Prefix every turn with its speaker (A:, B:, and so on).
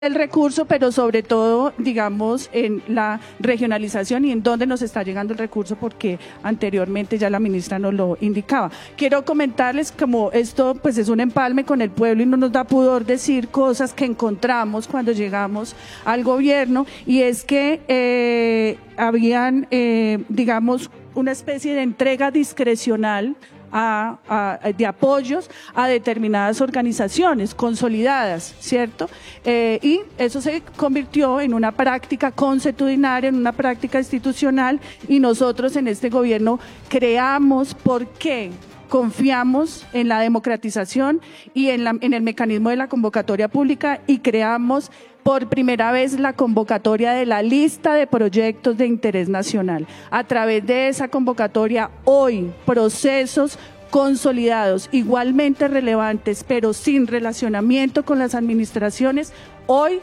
A: el recurso, pero sobre todo, digamos, en la regionalización y en dónde nos está llegando el recurso, porque anteriormente ya la ministra nos lo indicaba. Quiero comentarles como esto pues es un empalme con el pueblo y no nos da pudor decir cosas que encontramos cuando llegamos al gobierno, y es que habían, digamos, una especie de entrega discrecional de apoyos a determinadas organizaciones consolidadas, ¿cierto? Y eso se convirtió en una práctica consuetudinaria, en una práctica institucional, y nosotros en este gobierno creamos, ¿por qué? Confiamos en la democratización y en el mecanismo de la convocatoria pública, y creamos por primera vez la convocatoria de la lista de proyectos de interés nacional. A través de esa convocatoria, hoy, procesos consolidados, igualmente relevantes, pero sin relacionamiento con las administraciones, hoy